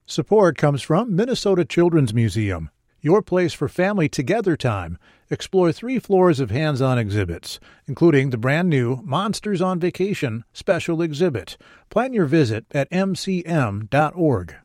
Support comes from Minnesota Children's Museum, your place for family together time. Explore 3 floors of hands-on exhibits, including the brand-new Monsters on Vacation special exhibit. Plan your visit at mcm.org.